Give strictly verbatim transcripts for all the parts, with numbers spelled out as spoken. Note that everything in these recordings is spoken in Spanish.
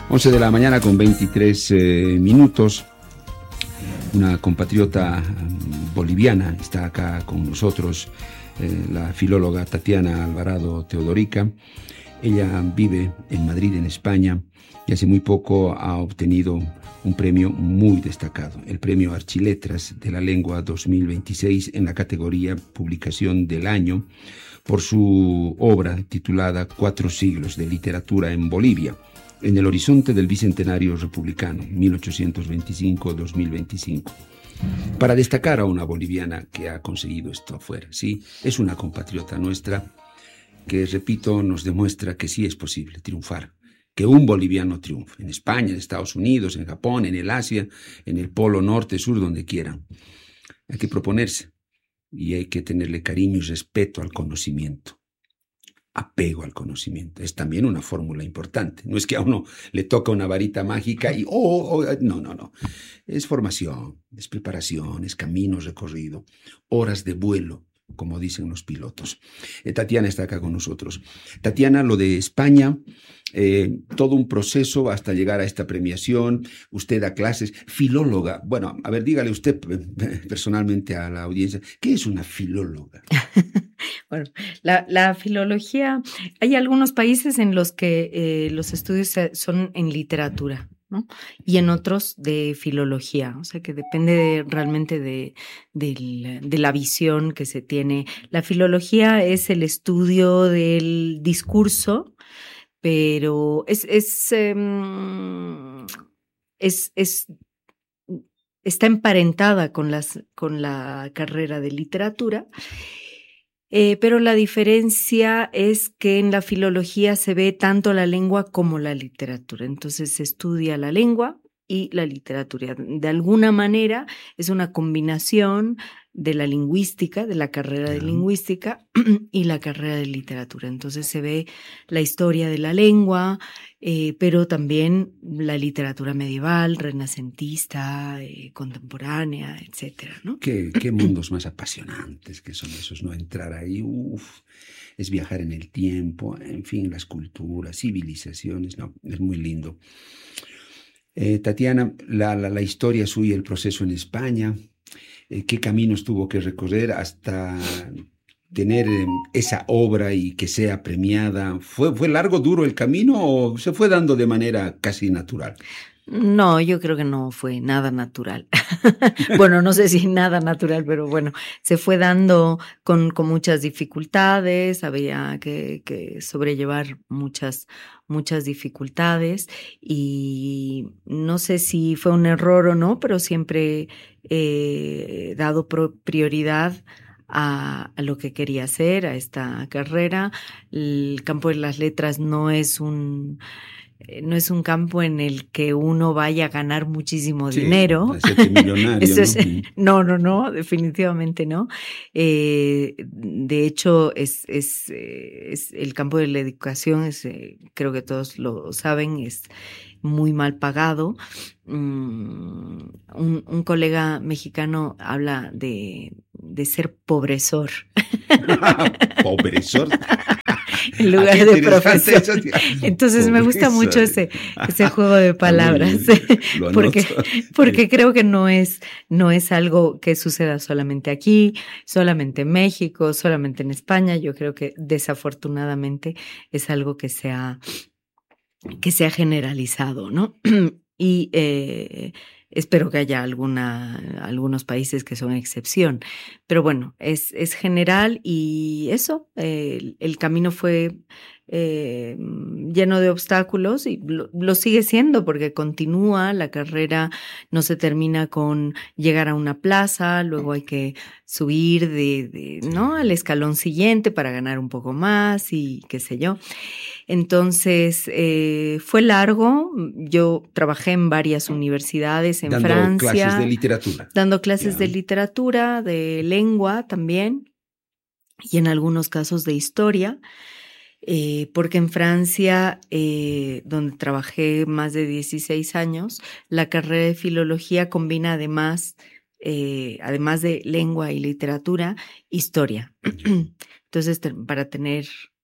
once de la mañana con veintitrés eh, minutos. Una compatriota boliviana está acá con nosotros, eh, la filóloga Tatiana Alvarado Teodorica. Ella vive en Madrid, en España, y hace muy poco ha obtenido un premio muy destacado, el Premio Archiletras de la Lengua dos mil veintiséis en la categoría Publicación del Año, por su obra titulada Cuatro siglos de literatura en Bolivia, en el horizonte del bicentenario republicano, mil ochocientos veinticinco a dos mil veinticinco. Para destacar a una boliviana que ha conseguido esto afuera, ¿sí? Es una compatriota nuestra que, repito, nos demuestra que sí es posible triunfar, que un boliviano triunfe, en España, en Estados Unidos, en Japón, en el Asia, en el Polo Norte, Sur, donde quieran. Hay que proponerse y hay que tenerle cariño y respeto al conocimiento. Apego al conocimiento. Es también una fórmula importante. No es que a uno le toca una varita mágica y, oh, oh, oh, no, no, no. Es formación, es preparación, es camino recorrido, horas de vuelo, como dicen los pilotos. Eh, Tatiana está acá con nosotros. Tatiana, lo de España, eh, todo un proceso hasta llegar a esta premiación. Usted da clases, filóloga. Bueno, a ver, dígale usted personalmente a la audiencia, ¿qué es una filóloga? Bueno, la, la filología, hay algunos países en los que eh, los estudios son en literatura, ¿no? Y en otros de filología, o sea que depende de, realmente de, de, de la visión que se tiene. La filología es el estudio del discurso, pero es, es, um, es, es está emparentada con, las, con la carrera de literatura. Eh, pero la diferencia es que en la filología se ve tanto la lengua como la literatura. Entonces se estudia la lengua y la literatura. De alguna manera es una combinación de la lingüística, de la carrera de lingüística y la carrera de literatura. Entonces se ve la historia de la lengua, eh, pero también la literatura medieval, renacentista, eh, contemporánea, etcétera, ¿no? ¿Qué, qué mundos más apasionantes que son esos, ¿no? Entrar ahí, uff, es viajar en el tiempo, en fin, las culturas, civilizaciones, no, es muy lindo. Eh, Tatiana, la, la, la historia suya, el proceso en España, eh, ¿qué caminos tuvo que recorrer hasta tener eh, esa obra y que sea premiada? ¿Fue, ¿Fue largo, duro el camino o se fue dando de manera casi natural? No, yo creo que no fue nada natural. Bueno, no sé si nada natural, pero bueno, se fue dando con, con muchas dificultades, había que, que sobrellevar muchas, muchas dificultades y no sé si fue un error o no, pero siempre he dado prioridad A, a lo que quería hacer, a esta carrera. El campo de las letras no es un... no es un campo en el que uno vaya a ganar muchísimo sí, dinero. Eso es, ¿no? no, no, no, definitivamente no. Eh, de hecho, es, es, es el campo de la educación, es, eh, creo que todos lo saben, es muy mal pagado. Um, un, un colega mexicano habla de, de ser pobresor. ¿Pobresor? En lugar de profesor. Entonces Pobreza. Me gusta mucho ese, ese juego de palabras, porque, porque creo que no es, no es algo que suceda solamente aquí, solamente en México, solamente en España. Yo creo que desafortunadamente es algo que se ha, que se ha generalizado, ¿no? Y eh, espero que haya alguna, algunos países que son excepción. Pero bueno, es, es general y eso, eh, el, el camino fue eh, lleno de obstáculos y lo, lo sigue siendo porque continúa, la carrera no se termina con llegar a una plaza, luego hay que subir de, de, ¿no? al escalón siguiente para ganar un poco más y qué sé yo. Entonces, eh, fue largo. Yo trabajé en varias universidades en dando Francia. Dando clases de literatura. Dando clases yeah. de literatura, de lengua también, y en algunos casos de historia, eh, porque en Francia, eh, donde trabajé más de dieciséis años, la carrera de filología combina además, eh, además de lengua y literatura, historia. Entonces, para tener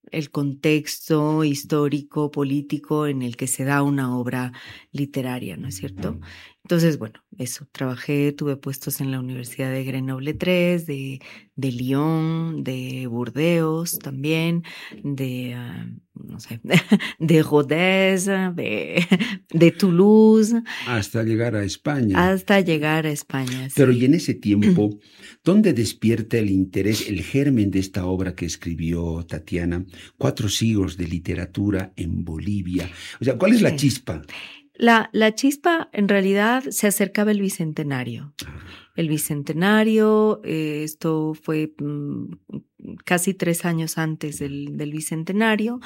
el contexto histórico, político en el que se da una obra literaria, ¿no es cierto? Entonces, bueno, eso, trabajé, tuve puestos en la Universidad de Grenoble tres, de, de Lyon, de Burdeos también, de, uh, no sé, de Rodez, de, de Toulouse. Hasta llegar a España. Hasta llegar a España, Pero sí. y en ese tiempo, ¿dónde despierta el interés, el germen de esta obra que escribió Tatiana? Cuatro siglos de literatura en Bolivia. O sea, ¿cuál es la chispa? La, la chispa, en realidad, se acercaba el Bicentenario. El Bicentenario, eh, esto fue mm, casi tres años antes del, del Bicentenario,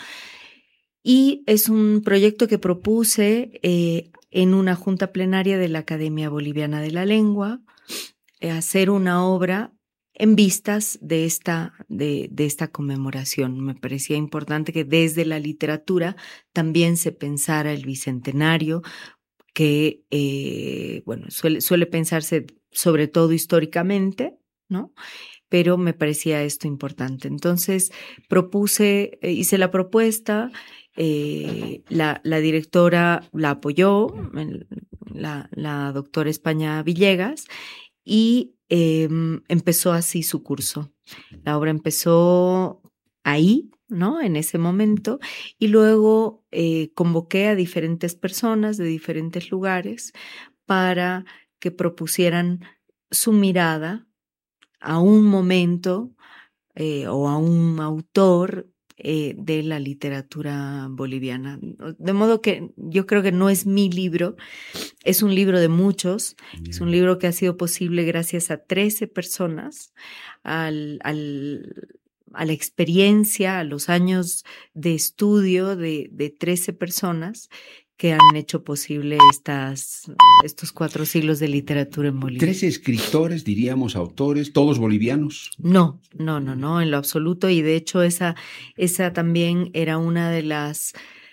y es un proyecto que propuse eh, en una junta plenaria de la Academia Boliviana de la Lengua, eh, hacer una obra en vistas de esta, de, de esta conmemoración. Me parecía importante que desde la literatura también se pensara el Bicentenario, que, eh, bueno, suele, suele pensarse sobre todo históricamente, ¿no? Pero me parecía esto importante. Entonces propuse, eh, hice la propuesta, eh, la, la directora la apoyó, la, la doctora España Villegas, y eh, empezó así su curso. La obra empezó ahí, ¿no? En ese momento, y luego eh, convoqué a diferentes personas de diferentes lugares para que propusieran su mirada a un momento eh, o a un autor eh, de la literatura boliviana. De modo que yo creo que no es mi libro, es un libro de muchos, es un libro que ha sido posible gracias a trece personas, al, al, a la experiencia, a los años de estudio de, de trece personas que han hecho posible estas, estos cuatro siglos de literatura en Bolivia. ¿Trece escritores, diríamos, autores, todos bolivianos? No, no, no, no, en lo absoluto. Y de hecho esa, esa también era una de las,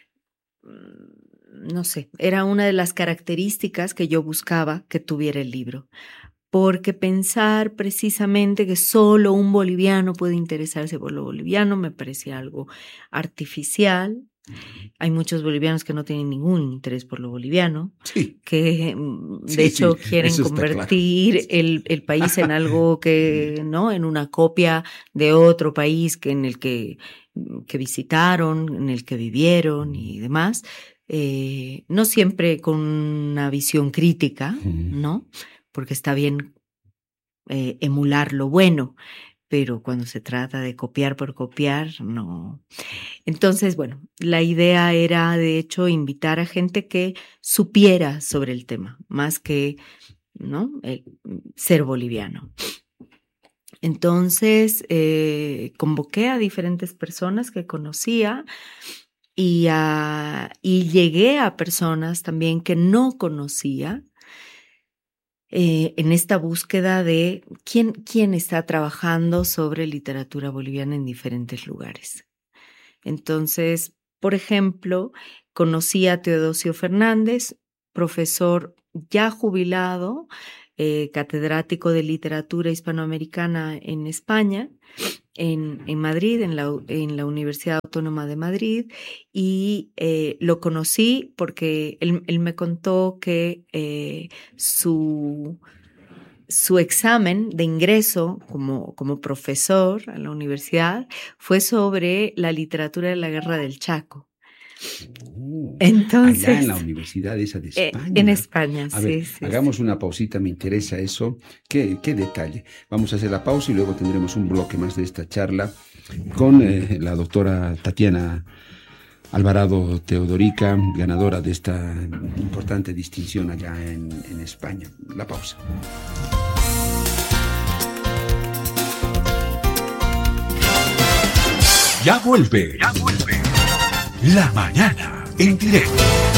no sé, era una de las características que yo buscaba que tuviera el libro. Porque pensar precisamente que solo un boliviano puede interesarse por lo boliviano me parecía algo artificial. Hay muchos bolivianos que no tienen ningún interés por lo boliviano, sí. que de sí, hecho sí, quieren convertir claro. el, el país en algo que, ¿no? En una copia de otro país que en el que, que visitaron, en el que vivieron y demás. Eh, no siempre con una visión crítica, ¿no? Porque está bien eh, emular lo bueno, pero cuando se trata de copiar por copiar, no. Entonces, bueno, la idea era, de hecho, invitar a gente que supiera sobre el tema, más que, ¿no?, el ser boliviano. Entonces, eh, convoqué a diferentes personas que conocía y, a, y llegué a personas también que no conocía, Eh, en esta búsqueda de quién, quién está trabajando sobre literatura boliviana en diferentes lugares. Entonces, por ejemplo, conocí a Teodosio Fernández, profesor ya jubilado, eh, catedrático de literatura hispanoamericana en España, en, en Madrid, en la, en la Universidad Autónoma de Madrid, y eh, lo conocí porque él, él me contó que eh, su, su examen de ingreso como, como profesor a la universidad fue sobre la literatura de la Guerra del Chaco. Uh, Entonces, allá en la universidad esa de España. Eh, en España, a sí. Ver, sí hagamos sí. una pausita, me interesa eso. ¿Qué, qué detalle? Vamos a hacer la pausa y luego tendremos un bloque más de esta charla con eh, la doctora Tatiana Alvarado Teodorica, ganadora de esta importante distinción allá en, en España. La pausa. Ya vuelve. Ya vuelve. La mañana en directo.